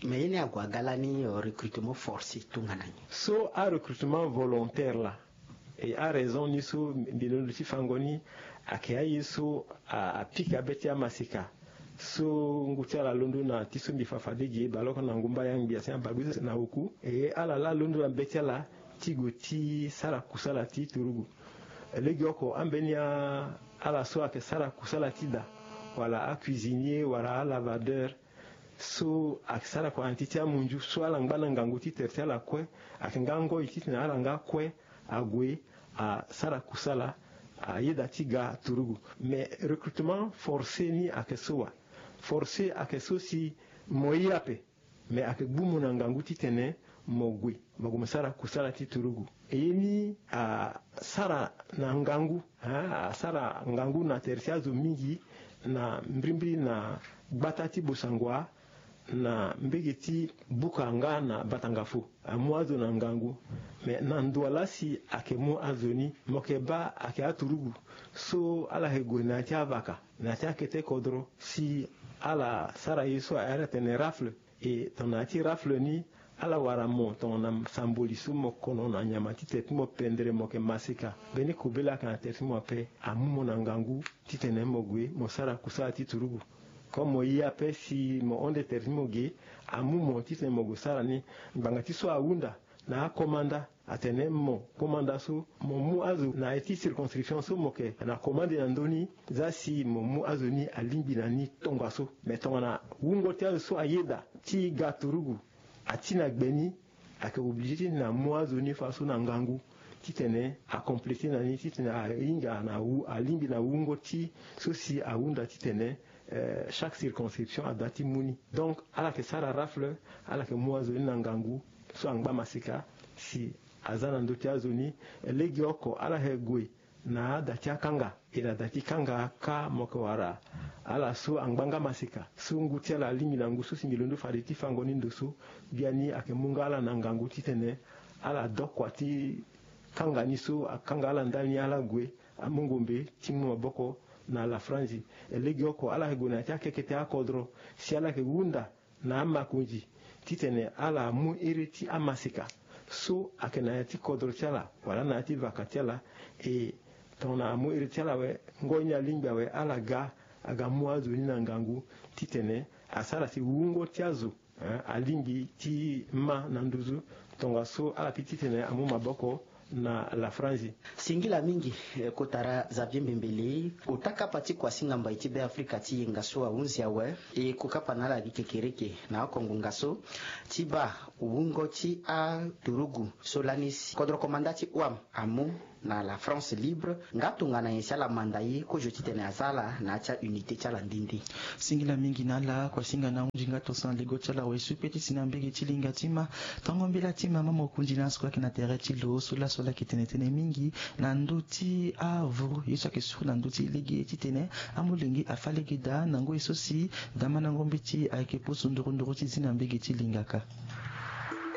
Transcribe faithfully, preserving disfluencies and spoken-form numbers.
mais il y a quoi galani recrutement forcé tout ganani so a recrutement volontaire là et a raison ni so bilolo ti fangoni akia yeso a pika betia masika so ngutia la londo na tiso mi fafadegi baloko na ngumba yang biasa baguzi na huku e ala la londo na betia la tigoti sala kusala ti turugu legi oko ambenia ala so ake sala kusala tida wala a cuisinier wala a lavadeur so akisala kwa antitia munju so ala ngana nganguti tertiala kwe akingango ititi na ala nga kwe agwe a sala kusala a yeda tiga turugu mais recrutement forcé ni akesowa forcé akeso si moyape mais akegbumu na nganguti tene mogwe magumsara kusala ti turugu eyini a sara na ngangu ha sara ngangu na tertiazo mingi na mbrimbi na batati busangwa na mbegeti bukanga na batangafu amwazo na ngangu me na ndwala si akemu azoni mokeba ake aturugu so ala hego na tia vaka na tia kete kodro si ala sara yeso ara tene rafle e tonati rafle ni ala waramo tona sambolisu mokono na nyamati tetmo pendere moke masika beni kubela kana tetmo pe amumo na ngangu titene mogwe mosara kusala titurugu comme il y a pe si mo onde termimo ge amu mo titene mogo sara ni bangati so aunda na komanda atene mo komanda so mo mu azu na eti circonscription so moke na commande na ndoni za si mo mu azu ni alimbi na ni tonga so metonga na wungo tia so ayeda ti gaturugu atina gbeni ake obligé na mu azu ni faso na ngangu titene a compléter na ni titene a inga na wu alimbi na wungo ti so si aunda titene Euh, chaque circonscription a dati muni donc ala ke sara rafle ala ke muazo ni nangangu so angba masika si azana ndoti azoni legi oko ala hegwe na dati kanga ila dati kanga ka mokowara ala so angbanga masika so nguti ala limi na ngusu singilondo fariti fangoni ndoso biani akemunga ala nangangu titene ala dokwati kanga ni so akanga ala ndani ala gwe amungombe timu maboko na la franzi elegi oko ala hegona ta kekete akodro si ala ke wunda na amakunji titene ala mu iriti amasika so akena yati kodro chala wala na ati vakatela e tona mu iriti ala we ngonya lingba we ala ga aga muazu ni ngangu titene asala si wungo tiazo alingi ti ma na nduzu tonga so ala pititene amu maboko na la franzi singila mingi kotara za byembembele utaka pati kwa singa mbaiti be Afrika ti ngaso aunzi awe e kukapa nala dikekereke na kongo ngaso tiba uungo ti a turugu solanis kodro komandati wam amu na la France libre ngatunga na yesa la mandaye ko joti tene azala na cha unité cha la ndindi singila mingi nala kwa singa na unjinga to san lego cha la wesu peti sinambege tilinga tima tango mbela tima mama kunji na skwa kina tere ti lo sola sola kitene tene mingi na nduti avro yesa ke sur na nduti legi ti tene amulengi afalegi da nango isosi dama nango mbiti ake posu ndoro ndoro ti sinambege tilinga ka